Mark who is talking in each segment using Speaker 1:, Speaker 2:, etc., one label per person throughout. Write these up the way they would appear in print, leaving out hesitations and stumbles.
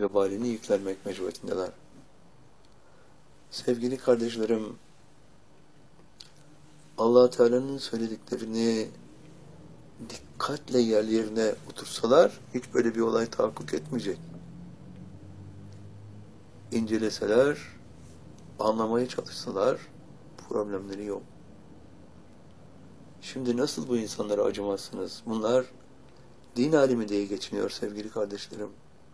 Speaker 1: vebalini yüklenmek mecburiyetindeler. Sevgili kardeşlerim, Allah Teala'nın söylediklerini dikkatle yerlerine otursalar hiç böyle bir olay tahakkuk etmeyecek. İnceleseler, anlamaya çalışsalar problemleri yok. Şimdi nasıl bu insanlara acımazsınız? Bunlar din alimi diye geçiniyor sevgili kardeşlerim.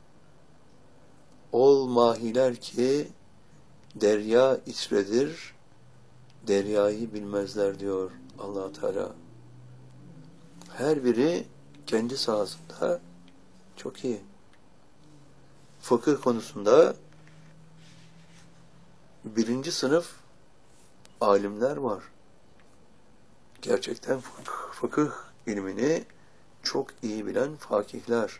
Speaker 1: Ol mahiler ki derya içredir, deryayı bilmezler diyor Allah Teala. Her biri kendi sahasında çok iyi. Fıkıh konusunda birinci sınıf alimler var. Gerçekten fıkıh ilmini çok iyi bilen fakihler.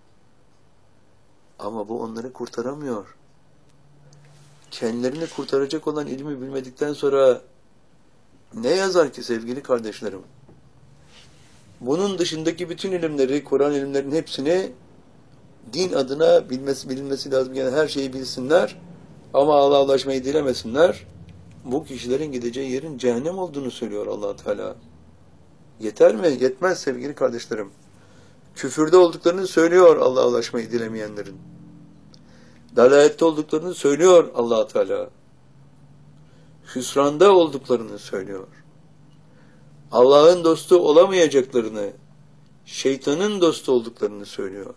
Speaker 1: Ama bu onları kurtaramıyor. Kendilerini kurtaracak olan ilmi bilmedikten sonra ne yazar ki sevgili kardeşlerim? Bunun dışındaki bütün ilimleri, Kur'an ilimlerinin hepsini din adına bilinmesi lazım. Yani her şeyi bilsinler ama Allah'a ulaşmayı dilemesinler. Bu kişilerin gideceği yerin cehennem olduğunu söylüyor Allah Teala. Yeter mi? Yetmez sevgili kardeşlerim. Küfürde olduklarını söylüyor Allah'a ulaşmayı dilemeyenlerin. Dalalette olduklarını söylüyor Allah Teala. Hüsranda olduklarını söylüyor. Allah'ın dostu olamayacaklarını, şeytanın dostu olduklarını söylüyor.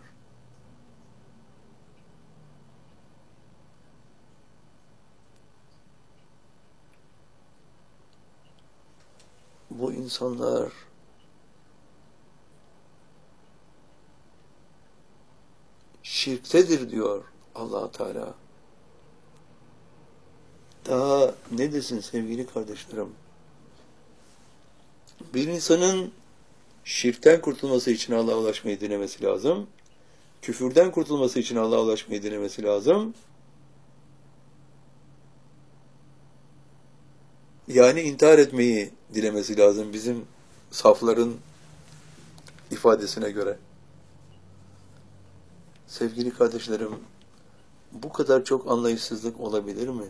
Speaker 1: Bu insanlar şirktedir diyor Allah Teala. Daha ne desin sevgili kardeşlerim? Bir insanın şirkten kurtulması için Allah'a ulaşmayı dilemesi lazım. Küfürden kurtulması için Allah'a ulaşmayı dilemesi lazım. Yani intihar etmeyi dilemesi lazım bizim safların ifadesine göre. Sevgili kardeşlerim, bu kadar çok anlayışsızlık olabilir mi?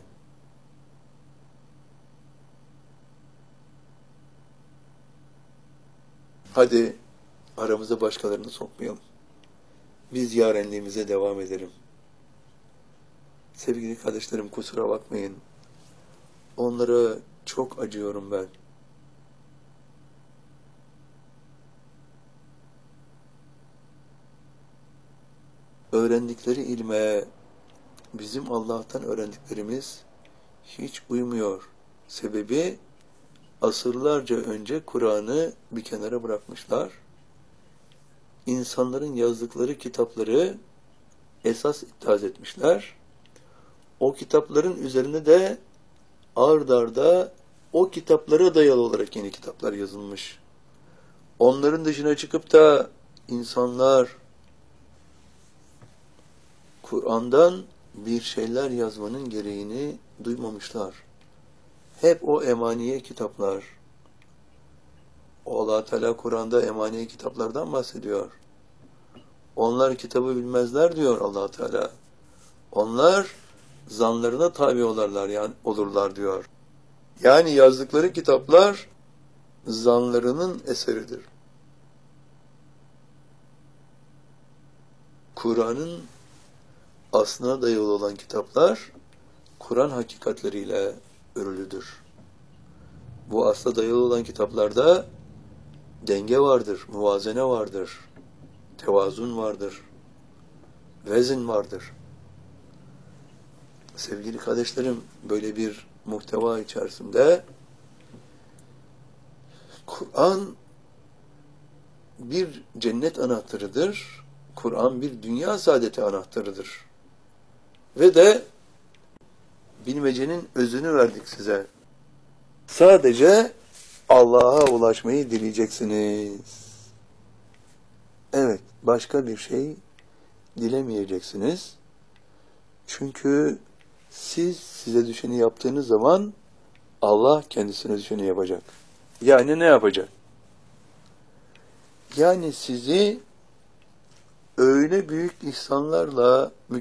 Speaker 1: Hadi aramıza başkalarını sokmayalım. Biz yarenliğimize devam edelim. Sevgili kardeşlerim, kusura bakmayın. Onlara çok acıyorum ben. Öğrendikleri ilme bizim Allah'tan öğrendiklerimiz hiç uymuyor. Sebebi asırlarca önce Kur'an'ı bir kenara bırakmışlar. İnsanların yazdıkları kitapları esas ittihaz etmişler. O kitapların üzerine de ard arda o kitaplara dayalı olarak yeni kitaplar yazılmış. Onların dışına çıkıp da insanlar Kur'an'dan bir şeyler yazmanın gereğini duymamışlar. Hep o emaniye kitaplar. Allah Teala Kur'an'da emaniye kitaplardan bahsediyor. Onlar kitabı bilmezler diyor Allah Teala. Onlar zanlarına tabi olurlar diyor. Yani yazdıkları kitaplar zanlarının eseridir. Kur'an'ın aslına dayalı olan kitaplar Kur'an hakikatleriyle örülüdür. Bu asla dayalı olan kitaplarda denge vardır, muvazene vardır, tevazun vardır, vezin vardır. Sevgili kardeşlerim, böyle bir muhteva içerisinde Kur'an bir cennet anahtarıdır. Kur'an bir dünya saadeti anahtarıdır. Ve de bilmecenin özünü verdik size. Sadece Allah'a ulaşmayı dileyeceksiniz. Evet, başka bir şey dilemeyeceksiniz. Çünkü siz size düşeni yaptığınız zaman Allah kendisine düşeni yapacak. Yani ne yapacak? Yani sizi öyle büyük ihsanlarla